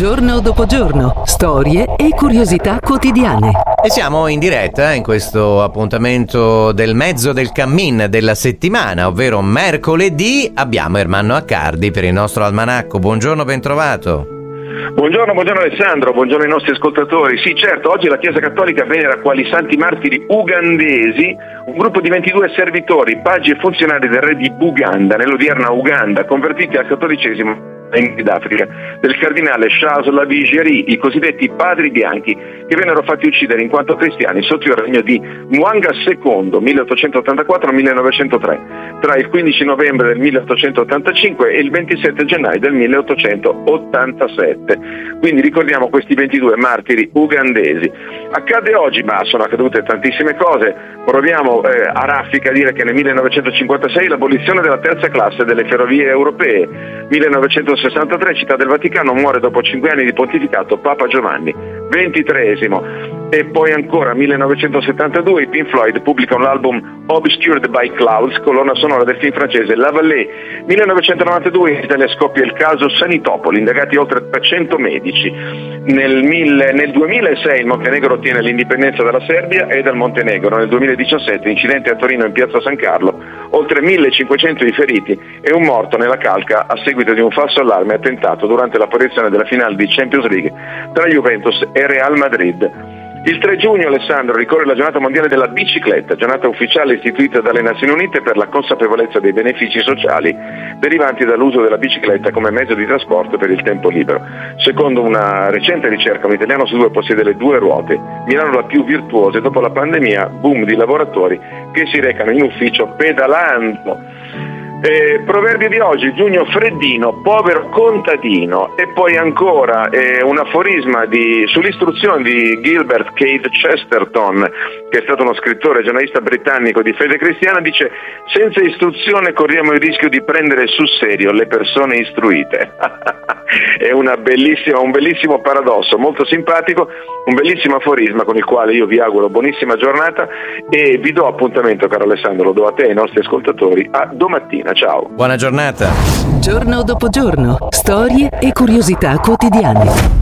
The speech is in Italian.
Giorno dopo giorno, storie e curiosità quotidiane. E siamo in diretta in questo appuntamento del mezzo del cammin della settimana, ovvero mercoledì. Abbiamo Ermanno Accardi per il nostro almanacco. Buongiorno, ben trovato. Buongiorno Alessandro, buongiorno ai nostri ascoltatori. Sì, certo, oggi la Chiesa Cattolica venera quali santi martiri ugandesi un gruppo di 22 servitori, pagi e funzionari del re di Buganda, nell'odierna Uganda, convertiti al cattolicesimo in Sudafrica, del cardinale Charles Lavigerie, i cosiddetti padri bianchi, che vennero fatti uccidere in quanto cristiani sotto il regno di Mwanga II 1884-1903, tra il 15 novembre del 1885 e il 27 gennaio del 1887. Quindi ricordiamo questi 22 martiri ugandesi. Accade oggi, ma sono accadute tantissime cose. Proviamo a raffica a dire che nel 1956 l'abolizione della terza classe delle ferrovie europee. 1963 Città del Vaticano, muore dopo 5 anni di pontificato Papa Giovanni XXIII. E poi ancora 1972 i Pink Floyd pubblicano l'album Obscured by Clouds, colonna sonora del film francese La Vallée. 1992 in Italia scoppia il caso Sanitopoli, indagati oltre 300 medici. Nel 2006 il Montenegro ottiene l'indipendenza dalla Serbia e dal Montenegro. Nel 2017 incidente a Torino in piazza San Carlo, oltre 1500 i feriti e un morto nella calca a seguito di un falso allarme attentato durante l'apparizione della finale di Champions League tra Juventus e Real Madrid. Il 3 giugno, Alessandro, ricorre la giornata mondiale della bicicletta, giornata ufficiale istituita dalle Nazioni Unite per la consapevolezza dei benefici sociali derivanti dall'uso della bicicletta come mezzo di trasporto per il tempo libero. Secondo una recente ricerca, un italiano su due possiede le due ruote. Milano la più virtuosa e dopo la pandemia, boom di lavoratori che si recano in ufficio pedalando. Proverbio di oggi: giugno freddino, povero contadino. E poi ancora un aforisma sull'istruzione di Gilbert Keith Chesterton, che è stato uno scrittore e giornalista britannico di fede cristiana. Dice: senza istruzione corriamo il rischio di prendere sul serio le persone istruite. È un bellissimo paradosso, molto simpatico, un bellissimo aforisma con il quale io vi auguro buonissima giornata e vi do appuntamento, caro Alessandro, lo do a te e ai nostri ascoltatori, a domattina. Ciao. Buona giornata. Giorno dopo giorno, storie e curiosità quotidiane.